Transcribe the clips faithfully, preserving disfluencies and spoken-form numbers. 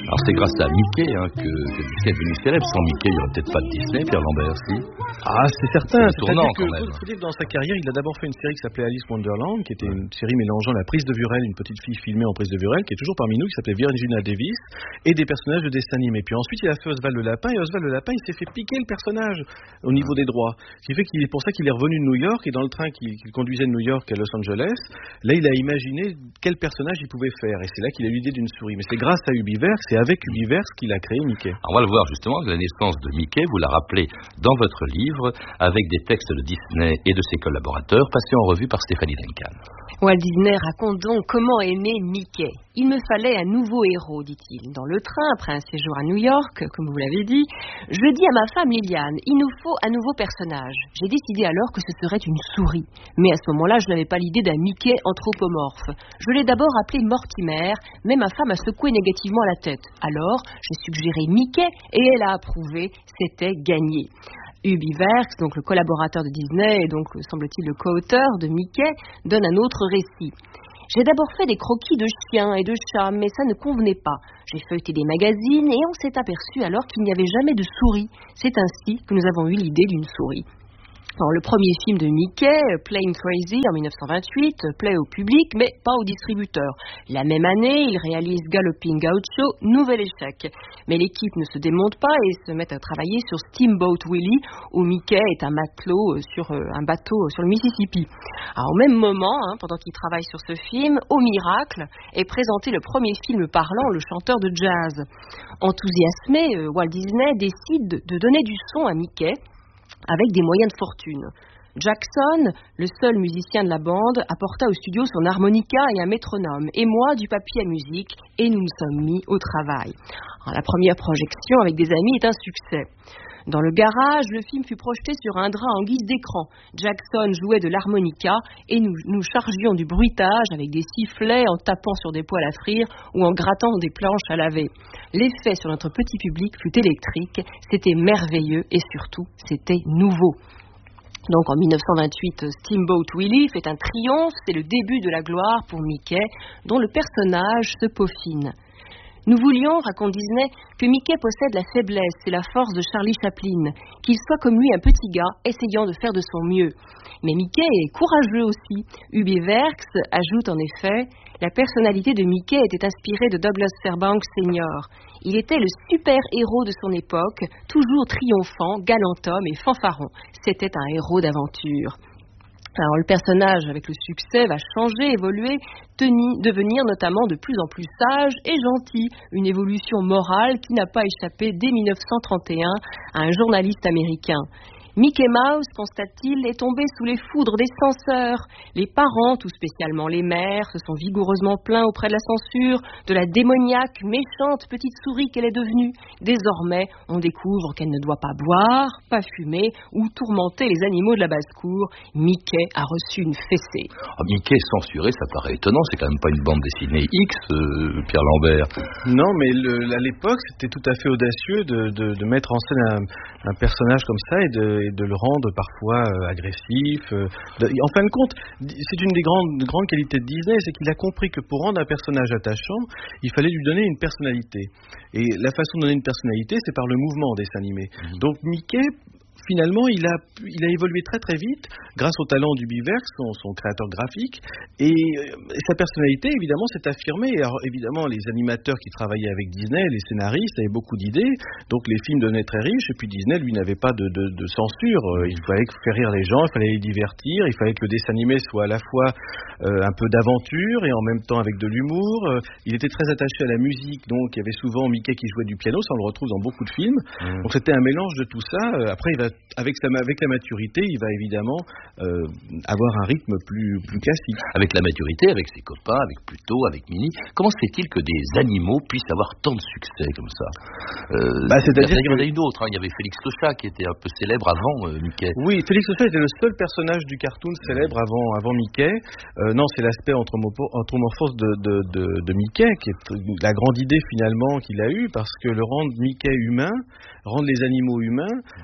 Alors c'est grâce à Mickey hein, que, que Disney est devenu célèbre. Sans Mickey, il n'y aurait peut-être pas de Disney, Pierre Lambert, si. Ah, c'est certain. C'est tournant que, quand même. Il faut dire que dans sa carrière, il a d'abord fait une série qui s'appelait Alice Wonderland, qui était une série mélangeant la prise de Vurel, une petite fille filmée en prise de Vurel, qui est toujours parmi nous, qui s'appelait Virginia Davis, et des personnages de dessin animé. Puis ensuite, il a fait Oswald le Lapin, et Oswald le Lapin, il s'est fait piquer le personnage au niveau des droits. Ce qui fait qu'il est pour ça qu'il est revenu de New York, et dans le train qu'il, qu'il conduisait de New York à Los Angeles, là, il a imaginé quel personnage il pouvait faire, et c'est là qu'il a eu l'idée d'une souris. Mais c'est grâce à Ubiverse, et avec Ubiverse qu'il a créé Mickey. Alors on va le voir justement, la naissance de Mickey, vous la rappelez dans votre livre, avec des textes de Disney et de ses collaborateurs, passés en revue par Stéphanie Duncan. Walt Disney raconte donc comment est né Mickey. Il me fallait un nouveau héros, dit-il. Dans le train, après un séjour à New York, comme vous l'avez dit, je dis à ma femme Liliane, il nous faut un nouveau personnage. J'ai décidé alors que ce serait une souris. Mais à ce moment-là, je n'avais pas l'idée d'un Mickey anthropomorphe. Je l'ai d'abord appelé Mortimer, mais ma femme a secoué négativement la tête. Alors, j'ai suggéré Mickey et elle a approuvé. C'était gagné. Ubiverse, donc le collaborateur de Disney et donc, semble-t-il, le co-auteur de Mickey, donne un autre récit. J'ai d'abord fait des croquis de chiens et de chats, mais ça ne convenait pas. J'ai feuilleté des magazines et on s'est aperçu alors qu'il n'y avait jamais de souris. C'est ainsi que nous avons eu l'idée d'une souris. Alors, le premier film de Mickey, Plain Crazy, en dix-neuf cent vingt-huit, plaît au public, mais pas aux distributeurs. La même année, il réalise Galloping Gaucho, nouvel échec. Mais l'équipe ne se démonte pas et se met à travailler sur Steamboat Willie, où Mickey est un matelot sur euh, un bateau sur le Mississippi. Alors, au même moment, hein, pendant qu'il travaille sur ce film, au miracle, est présenté le premier film parlant, Le chanteur de jazz. Enthousiasmé, euh, Walt Disney décide de donner du son à Mickey, avec des moyens de fortune. Jackson, le seul musicien de la bande, apporta au studio son harmonica et un métronome, et moi du papier à musique, et nous nous sommes mis au travail. Alors, la première projection avec des amis est un succès. Dans le garage, le film fut projeté sur un drap en guise d'écran. Jackson jouait de l'harmonica et nous nous chargions du bruitage avec des sifflets en tapant sur des poêles à frire ou en grattant des planches à laver. L'effet sur notre petit public fut électrique, c'était merveilleux et surtout, c'était nouveau. Donc en dix-neuf cent vingt-huit, Steamboat Willie fait un triomphe, c'est le début de la gloire pour Mickey, dont le personnage se peaufine. Nous voulions, raconte Disney, que Mickey possède la faiblesse et la force de Charlie Chaplin, qu'il soit comme lui un petit gars essayant de faire de son mieux. Mais Mickey est courageux aussi. Ubiverse ajoute en effet, la personnalité de Mickey était inspirée de Douglas Fairbanks senior. Il était le super-héros de son époque, toujours triomphant, galant homme et fanfaron. C'était un héros d'aventure. Alors, le personnage, avec le succès, va changer, évoluer, tenir, devenir notamment de plus en plus sage et gentil. Une évolution morale qui n'a pas échappé dès dix-neuf cent trente et un à un journaliste américain. Mickey Mouse, constate-t-il, est tombé sous les foudres des censeurs. Les parents, tout spécialement les mères, se sont vigoureusement plaints auprès de la censure, de la démoniaque, méchante petite souris qu'elle est devenue. Désormais, on découvre qu'elle ne doit pas boire, pas fumer ou tourmenter les animaux de la basse-cour. Mickey a reçu une fessée. Oh, Mickey censuré, ça paraît étonnant, c'est quand même pas une bande dessinée X, euh, Pierre Lambert. Non, mais le, à l'époque, c'était tout à fait audacieux de, de, de mettre en scène un, un personnage comme ça et de et de le rendre parfois euh, agressif. Euh, de, en fin de compte, c'est une des grandes, grandes qualités de Disney, c'est qu'il a compris que pour rendre un personnage attachant, il fallait lui donner une personnalité. Et la façon de donner une personnalité, c'est par le mouvement des dessins animés. Mmh. Donc Mickey, finalement, il a, il a évolué très très vite grâce au talent d'Ubiverse, son, son créateur graphique, et, et sa personnalité, évidemment, s'est affirmée. Alors, évidemment, les animateurs qui travaillaient avec Disney, les scénaristes, avaient beaucoup d'idées, donc les films devenaient très riches, et puis Disney, lui, n'avait pas de, de, de censure. Il fallait faire rire les gens, il fallait les divertir, il fallait que le dessin animé soit à la fois euh, un peu d'aventure et en même temps avec de l'humour. Il était très attaché à la musique, donc il y avait souvent Mickey qui jouait du piano, ça on le retrouve dans beaucoup de films. Mmh. Donc c'était un mélange de tout ça. Après, il va Avec, sa, avec la maturité, il va évidemment euh, avoir un rythme plus, plus classique. Avec la maturité, avec ses copains, avec Pluto, avec Minnie, comment se fait-il que des animaux puissent avoir tant de succès comme ça euh, bah, c'est-à-dire Il y en a eu d'autres, hein. Il y avait Félix le chat qui était un peu célèbre avant euh, Mickey. Oui, Félix le chat était le seul personnage du cartoon célèbre avant, avant Mickey. Euh, non, c'est l'aspect anthropomorphose de, de, de, de Mickey qui est la grande idée finalement qu'il a eue, parce que le rendre Mickey humain, rendre les animaux humains, euh, ça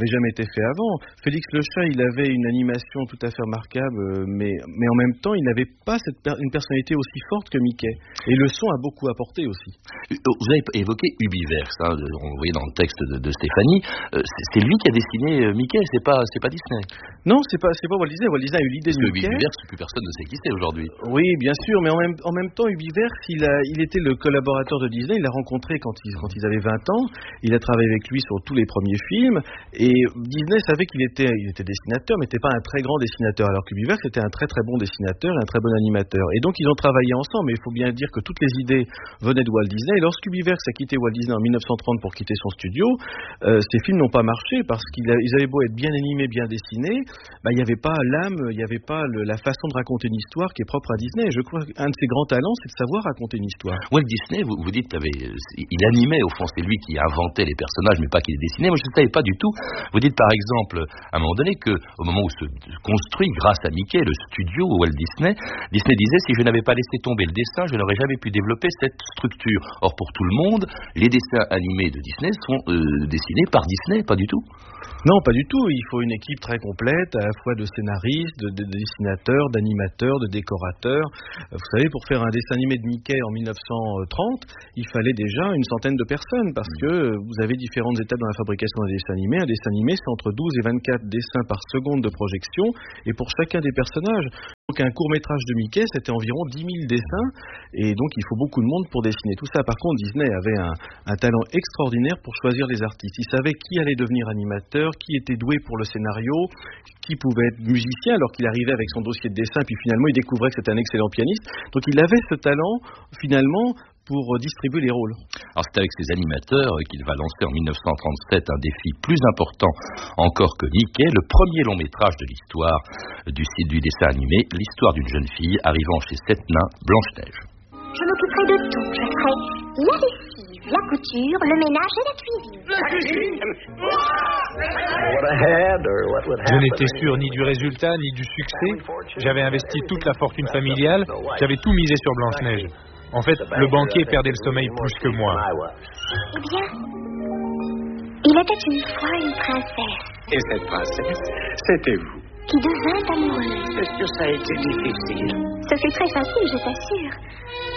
n'avait jamais été fait avant. Félix le chat, il avait une animation tout à fait remarquable, mais, mais en même temps, il n'avait pas cette per- une personnalité aussi forte que Mickey. Et le son a beaucoup apporté aussi. Vous avez évoqué Ubiverse, hein, on le voyait dans le texte de, de Stéphanie. Euh, c'est, c'est lui qui a dessiné Mickey, c'est pas, c'est pas Disney. Non, c'est pas, c'est pas Walt Disney. Walt Disney a eu l'idée Parce de que Mickey. Ubiverse, plus personne ne sait qui c'est aujourd'hui. Oui, bien sûr, mais en même, en même temps, Ubiverse, il, a, il était le collaborateur de Disney. Il l'a rencontré quand ils, quand ils avaient vingt ans. Il a travaillé avec lui sur tous les premiers films. Et Disney savait qu'il était, il était dessinateur, mais n'était pas un très grand dessinateur. Alors qu'Ubiverse était un très très bon dessinateur et un très bon animateur. Et donc ils ont travaillé ensemble. Mais il faut bien dire que toutes les idées venaient de Walt Disney. Et lorsqu'Ubiverse a quitté Walt Disney en mille neuf cent trente pour quitter son studio, euh, ces films n'ont pas marché parce qu'ils a, ils avaient beau être bien animés, bien dessinés, bah, il n'y avait pas l'âme, il n'y avait pas le, la façon de raconter une histoire qui est propre à Disney. Et je crois qu'un de ses grands talents, c'est de savoir raconter une histoire. Walt Disney, vous, vous dites, avait, il animait au fond, c'est lui qui inventait les personnages, mais pas qui les dessinait. Moi, je ne savais pas du tout. Vous dites par exemple, à un moment donné, que au moment où se construit, grâce à Mickey, le studio Walt Disney, Disney disait, si je n'avais pas laissé tomber le dessin, je n'aurais jamais pu développer cette structure. Or, pour tout le monde, les dessins animés de Disney sont euh, dessinés par Disney, pas du tout. Non, pas du tout. Il faut une équipe très complète, à la fois de scénaristes, de, de dessinateurs, d'animateurs, de décorateurs. Vous savez, pour faire un dessin animé de Mickey en mille neuf cent trente, il fallait déjà une centaine de personnes, parce que vous avez différentes étapes dans la fabrication d'un dessin animé. Un dessin animé, c'est entre douze et vingt-quatre dessins par seconde de projection, et pour chacun des personnages. Donc un court-métrage de Mickey, c'était environ dix mille dessins, et donc il faut beaucoup de monde pour dessiner tout ça. Par contre, Disney avait un, un talent extraordinaire pour choisir les artistes. Il savait qui allait devenir animateur, qui était doué pour le scénario, qui pouvait être musicien, alors qu'il arrivait avec son dossier de dessin, puis finalement il découvrait que c'était un excellent pianiste. Donc il avait ce talent, finalement, pour distribuer les rôles. Alors c'est avec ces animateurs qu'il va lancer en mille neuf cent trente-sept un défi plus important encore que Mickey, le premier long métrage de l'histoire du site du dessin animé, l'histoire d'une jeune fille arrivant chez sept nains, Blanche-Neige. Je m'occuperai de tout. Je ferai la lessive, la couture, le ménage et la cuisine. La cuisine? Je n'étais sûr ni du résultat ni du succès. J'avais investi toute la fortune familiale. J'avais tout misé sur Blanche-Neige. En fait, le banquier perdait le sommeil plus que moi. Eh bien, il était une fois une princesse. Et cette princesse, c'était vous. Qui devint amoureuse. Est-ce que ça a été difficile? Ce fut très facile, je t'assure.